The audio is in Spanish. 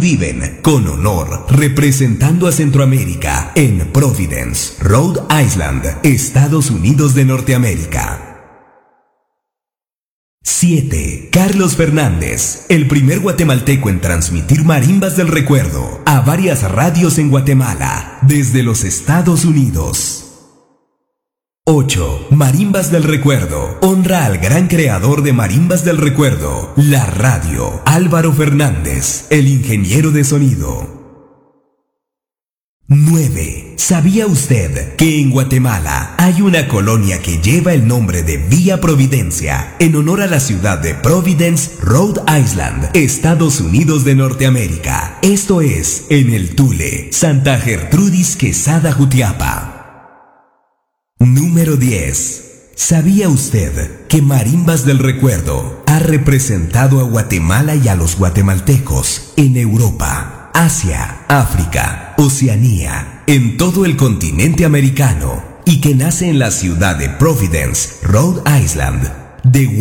viven con honor representando a Centroamérica en Providence, Rhode Island, Estados Unidos de Norteamérica. 7. Carlos Fernández, el primer guatemalteco en transmitir marimbas del recuerdo a varias radios en Guatemala desde los Estados Unidos. 8. Marimbas del Recuerdo honra al gran creador de Marimbas del Recuerdo, la radio, Álvaro Fernández, el ingeniero de sonido. 9. ¿Sabía usted que en Guatemala hay una colonia que lleva el nombre de Villa Providencia en honor a la ciudad de Providence, Rhode Island, Estados Unidos de Norteamérica? Esto es, en el Tule, Santa Gertrudis Quesada, Jutiapa. Número 10. ¿Sabía usted que Marimbas del Recuerdo ha representado a Guatemala y a los guatemaltecos en Europa, Asia, África, Oceanía, en todo el continente americano, y que nace en la ciudad de Providence, Rhode Island, de